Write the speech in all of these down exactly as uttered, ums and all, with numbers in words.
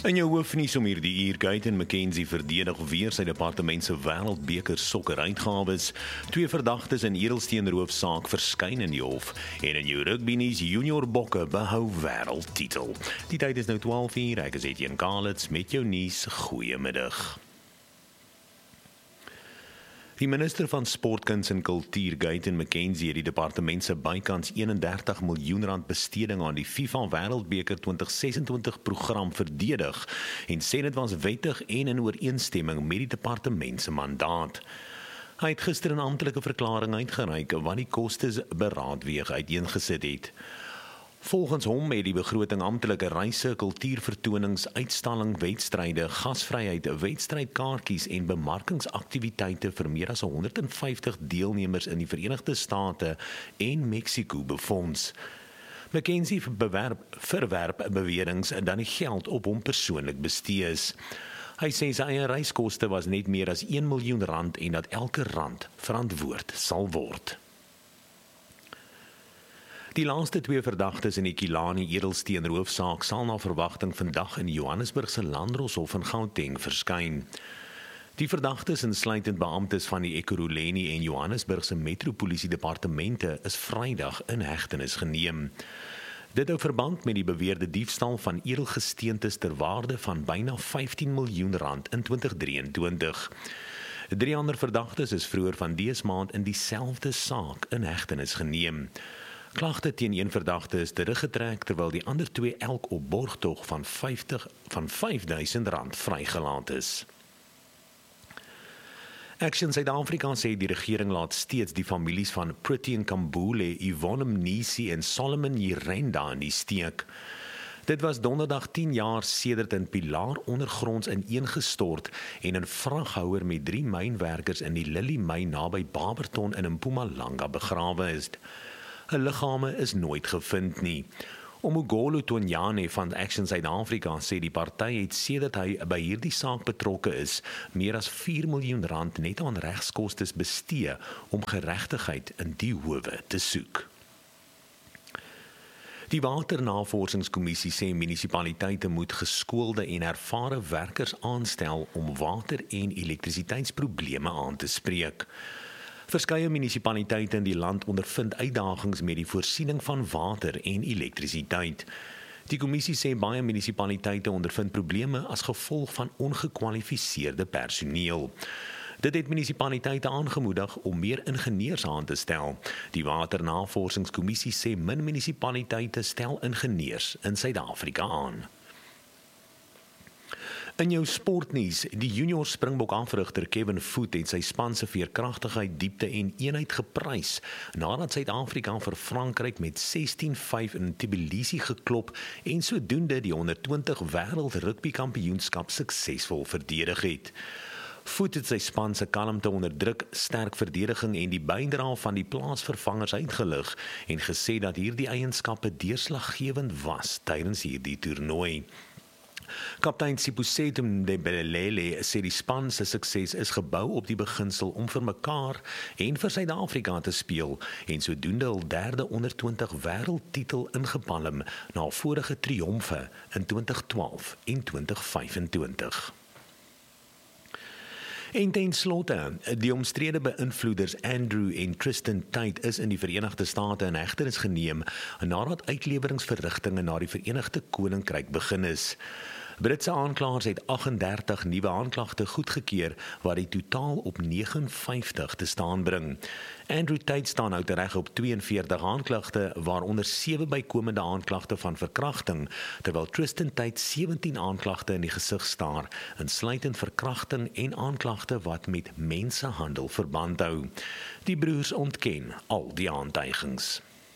In jou hoofnuus om hierdie uur, Guyton McKenzie verdedig weer sy departement se wêreldbeker sokkeruitgawes. Twee verdagtes in edelsteenroofsaak verskyn in die hof en in jou rugbynuus Junior Bokke behou wêreldtitel. Die tyd is nou twaalf uur, ek is Etienne Kalitz met jou nuus. Goeiemiddag. Die minister van Sport, Kuns en Kultuur, Guyton McKenzie, het die departement se bykans eenendertig miljoen rand besteding aan die FIFA Wêreldbeker twintig sesentwintig program verdedig en sê dit was wettig en in ooreenstemming met die departement se mandaat. Hy het gister 'n amptelike verklaring uitgereik wat die kostes beraadweeg uiteengesit het. Volgens hom het die begroting amptelike reise, kultuurvertonings, uitstalling, wedstryde, gasvryheid, wedstrydkaartjies en bemarkingsaktiwiteite vir meer as honderd vyftig deelnemers in die Verenigde State en Mexiko befonds. McKenzie bewerp, verwerp beweringe dat die geld op hom persoonlik bestee is. Hy sê sy eie reiskoste was net meer as een miljoen rand en dat elke rand verantwoord sal word. Die laaste twee verdagtes in die Kilani edelsteenroofsaak sal na verwagting vandag in die Johannesburgse Landdroshof in Gauteng verskyn. Die verdagtes, insluitend beamptes van die Ekurhuleni en Johannesburgse Metropolisie Departemente, is Vrydag in hegtenis geneem. Dit hou verband met die beweerde diefstal van edelgesteentes ter waarde van byna vyftien miljoen rand in twintig drieëntwintig. Drie ander verdagtes is vroeër van dese maand in dieselfde saak in hegtenis geneem. Klagte teen een verdagte is teruggetrek terwyl die ander twee elk op borgtog van vyftig van vyfduisend rand vrygelaat is. Action Suid-Afrika sê die regering laat steeds die families van Pretty Nkambule, Yvonne Mnisi en Solomon Yirenda in die steek. Dit was donderdag tien jaar sedert in Pilar ondergronds ineengestort en 'n vraghouer met drie mynwerkers in die Lily myn naby Barberton in Mpumalanga begrawe is. Hulle liggame is nooit gevind nie. Omugolo Tonyane van Action Suid-Afrika sê die party het sedert hy by hierdie saak betrokke is, meer as vier miljoen rand net aan regskostes bestee om geregtigheid in die howe te soek. Die Waternavorsingskommissie sê munisipaliteite moet geskoolde en ervare werkers aanstel om water- en elektrisiteitsprobleme aan te spreek. Verskeie munisipaliteite in die land ondervind uitdagings met die voorsiening van water en elektrisiteit. Die kommissie sê baie munisipaliteite ondervind probleme as gevolg van ongekwalifiseerde personeel. Dit het munisipaliteite aangemoedig om meer ingenieurs aan te stel. Die Waternavorsingskommissie sê min munisipaliteite stel ingenieurs in Suid-Afrika aan. In jou sportnuus, die junior Springbok afrigter Kevin Voet het sy span se veerkragtigheid, diepte en eenheid geprys nadat Suid-Afrika vir Frankryk met sestien vyf in Tbilisi geklop en sodoende die onder twintig wêreld rugbykampioenskap suksesvol verdedig het. Voet het sy span se kalmte onder druk, sterk verdediging en die bydrae van die plaasvervangers uitgelig en gesê dat hierdie eienskappe deurslaggewend was tydens hierdie toernooi. Kaptein Sibusiso Ndebelele sê die span se sukses is gebou op die beginsel om vir mekaar en vir Suid-Afrika te speel en sodoende hul derde onder twintig wêreldtitel ingepalm na vorige triomfe in twintig twaalf en twintig vyfentwintig. En ten slotte, die omstrede beïnvloeders Andrew en Tristan Tate is in die Verenigde State in hegtenis geneem nadat uitleweringsverrigtinge na die Verenigde Koninkryk begin is. Britse aanklaers het agt en dertig nuwe aanklagte goedgekeur wat die totaal op vyf nege vyf te staan bring. Andrew Tate staan nou tereg op twee en veertig aanklagte, waaronder sewe bykomende aanklagte van verkrachting, terwyl Tristan Tate sewentien aanklagte in die gesig staar, insluitend verkrachting en aanklagte wat met mensenhandel verband hou. Die broers ontken al die aantuigings.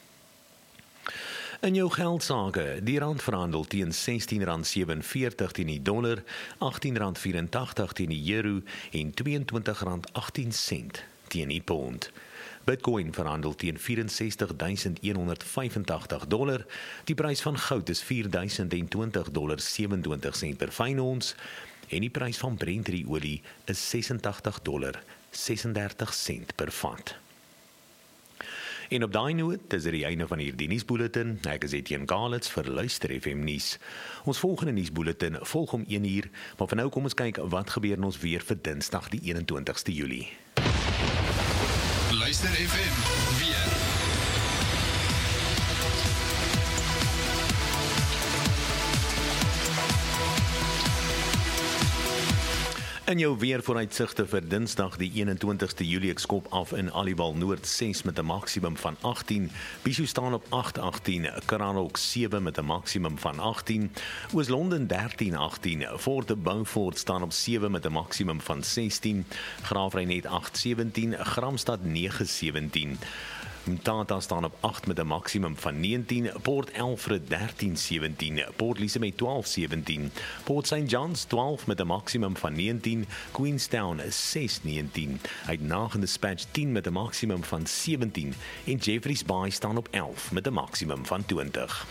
In jou geldsake, die rand verhandel teen sestien rand sewenveertig teen die dollar, agttien rand vyerentagtig teen die euro en tweeëntwintig rand agttien sent teen die pond. Bitcoin verhandel teen vierensestig duisend honderd vyfentagtig dollar, die prys van goud is vier duisend twintig dollar sewenentwintig sent per fyn ons en die prys van Brent olie is sesentagtig dollar sesendertig sent per vat. En op daai noot is dit die einde van hierdie nuusbulletin. Ek is Etienne Galits vir Luister F M nuus. Ons volgende nuusbulletin volg om een uur, maar vir nou kom ons kyk wat gebeur in ons weer vir Dinsdag die eenentwintigste Julie. Luister F M weer. In jou weervooruitsigte vir Dinsdag die eenentwintigste Julie, ek skop af in Aliwal Noord ses met 'n maksimum van agttien, Bishu staan op agt agttien, Karanok sewe met 'n maksimum van agttien, Oos-London dertien agttien, Fort Beaufort staan op sewe met 'n maksimum van sestien, Graafrenet agt sewentien, Gramstad nege sewentien, Mtata staan op agt met 'n maksimum van negentien, Port Alfred dertien sewentien, Port Elizabeth twaalf sewentien, Port Saint John's twaalf met 'n maksimum van negentien, Queenstown ses negentien, Uitenhage Dispatch tien met 'n maksimum van sewentien en Jeffreys Bay staan op elf met 'n maksimum van twintig.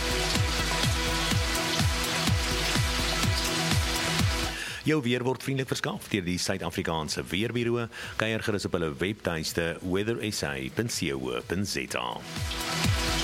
Jou weer word vriendelik verskaf deur die Suid-Afrikaanse Weerbureau. Kuier gerus op hulle webtuiste weather s a punt co punt za.